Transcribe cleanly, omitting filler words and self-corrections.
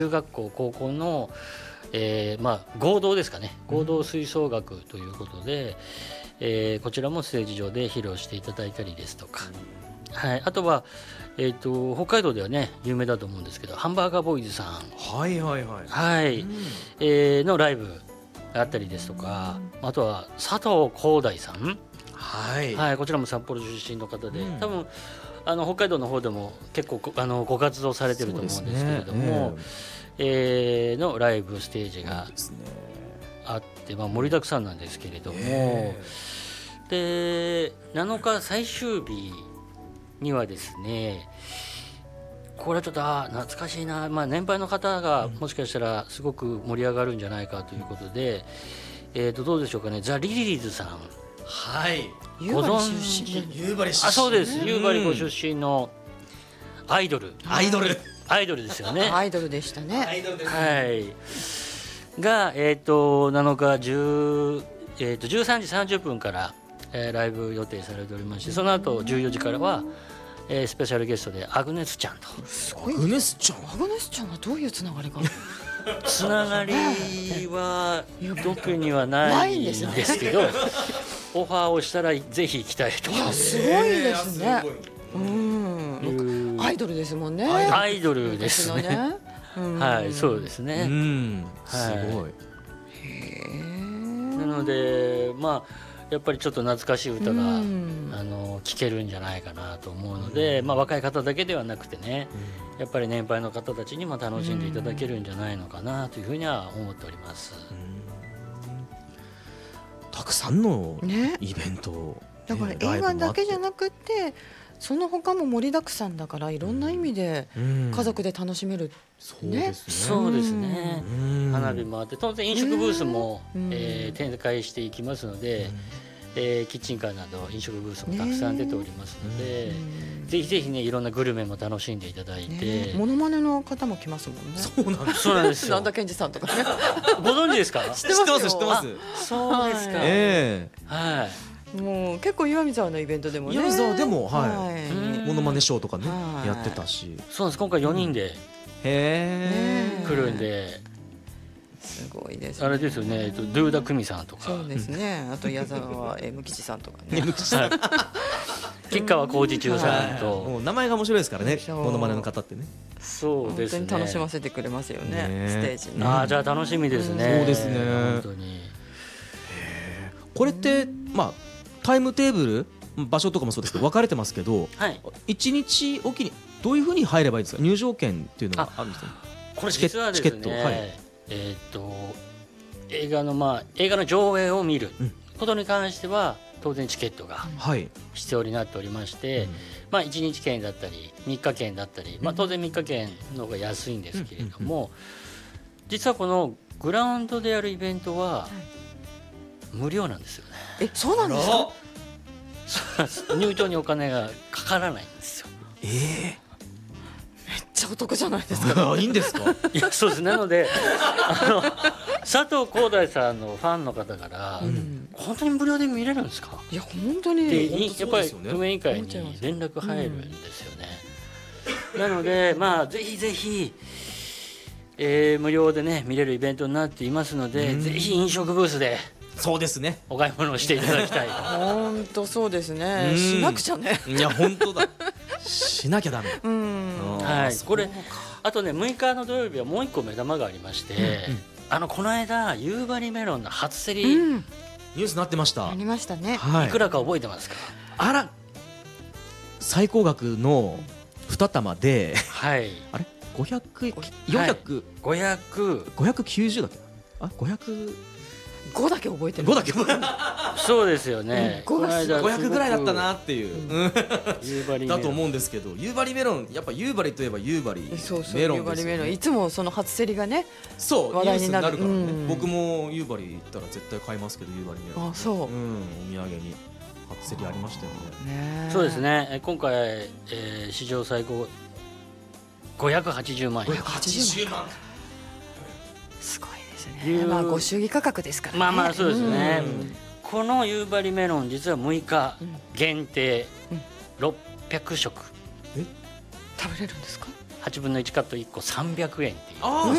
中学校高校の、合同ですかね、合同吹奏楽ということで、こちらもステージ上で披露していただいたりですとか、はい、あとは、北海道ではね有名だと思うんですけど、ハンバーガーボーイズさん、 はいはいはい、 はいのライブがあったりですとか、あとは佐藤浩大さん、 はいはい、こちらも札幌出身の方で、多分北海道の方でも結構ご活動されてると思うんですけれども、のライブステージがあって、盛りだくさんなんですけれども、で7日最終日にはですね、これはちょっと懐かしいな、年配の方がもしかしたらすごく盛り上がるんじゃないかということで、どうでしょうかね、ザ・リリーズさん、 はい、 ご存知、 夕張出身、 そうです、夕張ご出身のアイドルですよね。 アイドルでしたね。 はい。が7日13時30分から、ライブ予定されておりまして、その後14時からは、スペシャルゲストでアグネスちゃんと。 アグネスちゃんはどういうつながりが？ つながりは特にはないんですけど、オファーをしたらぜひ行きたいと。 すごいですね。アイドルですもんね。 アイドルですね。はい、そうですね。 すごい。 なのでやっぱりちょっと懐かしい歌が聴けるんじゃないかなと思うので、若い方だけではなくてね、やっぱり年配の方たちにも楽しんでいただけるんじゃないのかなというふうには思っております。 たくさんのイベント、 だから映画だけじゃなくてその他も盛りだくさんだから、いろんな意味で家族で楽しめる。 そうですね。花火もあって、当然飲食ブースも展開していきますので、キッチンカーなど飲食ブースもたくさん出ておりますので、ぜひぜひね、いろんなグルメも楽しんでいただいて。 モノマネの方も来ますもんね。 そうなんですよ。 なんだ健二さんとかね。 ご存知ですか？ 知ってます。 そうですか。はい。 もう結構岩見沢のイベントでもね、 岩見沢でもモノマネショーとかねやってたし、 そうです。今回4人で来るんで、 すごいですね。 あれですよね、ドゥーダクミさんとか。 そうですね。あと矢沢M吉さんとかね。 吉川浩司中さんと。 名前が面白いですからね、モノマネの方ってね。 そうですね。 本当に楽しませてくれますよね、ステージね。じゃあ楽しみですね。 そうですね。 本当に。 これってタイムテーブル、場所とかもそうですけど分かれてますけど、1日おきにどういうふうに入ればいいですか？入場券っていうのがあるんですか？ これ実はですね、映画の上映を見ることに関しては当然チケットが必要になっておりまして、1日券だったり3日券だったり、当然3日券の方が安いんですけれども、実はこのグラウンドでやるイベントは無料なんですよね。 そうなんですか？ 入場にお金がかからないんですよ。 めっちゃお得じゃないですか。 いいんですか？ いや、そうです。なので佐藤浩大さんのファンの方から本当に無料で見れるんですか？ いや本当にやっぱり運営委員会に連絡入るんですよね。なのでぜひぜひ無料でね見れるイベントになっていますので、ぜひ飲食ブースでそうですね、 お買い物をしていただきたい。 本当そうですね。しなくちゃね。 いや本当だ。しなきゃダメ。 はい。これあとね、6日の土曜日はもう一個目玉がありまして、この間夕張メロンの初競りニュースになってました。 ありましたね。 いくらか覚えてますか？ あら、最高額の2玉で、あれ500、400、590だっけ？500。 5だけ覚えてる。 5だけそうですよね。 500ぐらいだったなっていうだと思うんですけど、夕張メロン、やっぱ夕張といえば夕張メロンですよね。 いつもその初競りがね、 そう話題になるからね。僕も夕張行ったら絶対買いますけど、夕張メロン。 そう。 お土産に初競りありましたよね。 そうですね。今回史上最高580万円。 580万。 すごいですね。ご祝儀価格ですからね。 そうですね。この夕張メロン、実は6日限定600食。 食べれるんですか？ 8分の1カット1個300円っていう。